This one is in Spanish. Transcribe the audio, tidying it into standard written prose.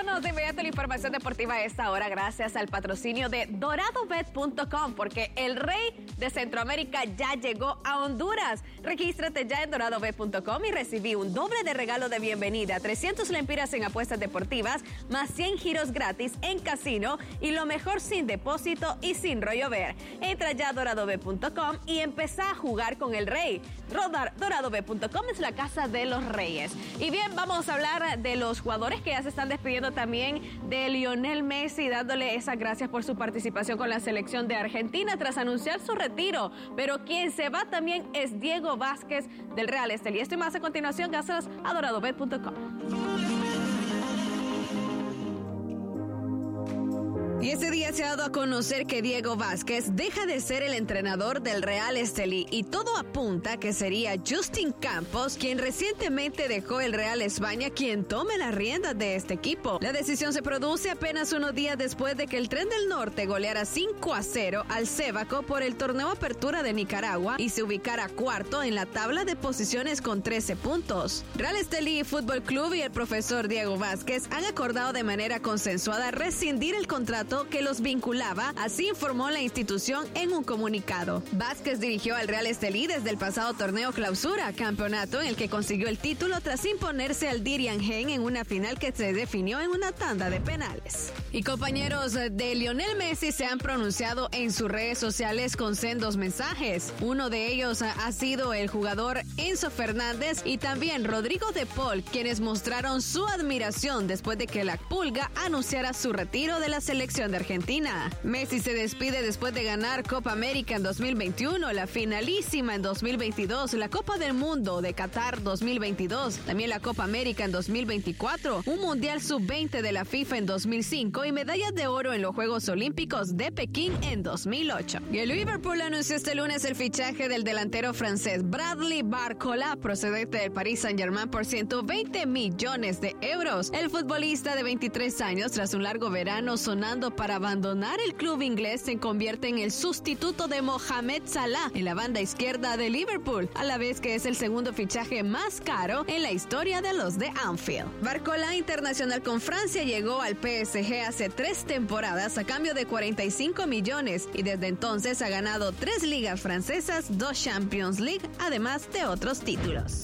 Vamos de inmediato a la información deportiva a esta hora gracias al patrocinio de doradobet.com, porque el rey de Centroamérica ya llegó a Honduras. Regístrate ya en doradobet.com y recibí un doble de regalo de bienvenida, 300 lempiras en apuestas deportivas, más 100 giros gratis en casino y lo mejor sin depósito y sin rollo ver. Entra ya a doradobet.com y empezá a jugar con el rey. Doradobet.com es la casa de los reyes. Y bien, vamos a hablar de los jugadores que ya se están despidiendo también de Lionel Messi, dándole esas gracias por su participación con la selección de Argentina tras anunciar su retiro. Pero quien se va también es Diego Vázquez del Real Estelí. Esto y más a continuación, gracias a doradobet.com. Y ese día se ha dado a conocer que Diego Vázquez deja de ser el entrenador del Real Estelí y todo apunta que sería Justin Campos, quien recientemente dejó el Real España, quien tome las riendas de este equipo. La decisión se produce apenas unos días después de que el Tren del Norte goleara 5-0 al Cebaco por el torneo Apertura de Nicaragua y se ubicara cuarto en la tabla de posiciones con 13 puntos. Real Estelí Fútbol Club y el profesor Diego Vázquez han acordado de manera consensuada rescindir el contrato que los vinculaba, así informó la institución en un comunicado. Vázquez dirigió al Real Estelí desde el pasado torneo Clausura, campeonato en el que consiguió el título tras imponerse al Diriangén en una final que se definió en una tanda de penales. Y compañeros de Lionel Messi se han pronunciado en sus redes sociales con sendos mensajes. Uno de ellos ha sido el jugador Enzo Fernández y también Rodrigo de Paul, quienes mostraron su admiración después de que la Pulga anunciara su retiro de la selección de Argentina. Messi se despide después de ganar Copa América en 2021, la finalísima en 2022, la Copa del Mundo de Qatar 2022, también la Copa América en 2024, un Mundial Sub-20 de la FIFA en 2005 y medallas de oro en los Juegos Olímpicos de Pekín en 2008. Y el Liverpool anunció este lunes el fichaje del delantero francés Bradley Barcola, procedente del Paris Saint-Germain por 120 millones de euros. El futbolista de 23 años, tras un largo verano sonando para abandonar el club inglés, se convierte en el sustituto de Mohamed Salah en la banda izquierda de Liverpool, a la vez que es el segundo fichaje más caro en la historia de los de Anfield. Barcola, internacional con Francia, llegó al PSG hace 3 temporadas a cambio de 45 millones y desde entonces ha ganado 3 ligas francesas, 2 Champions League, además de otros títulos.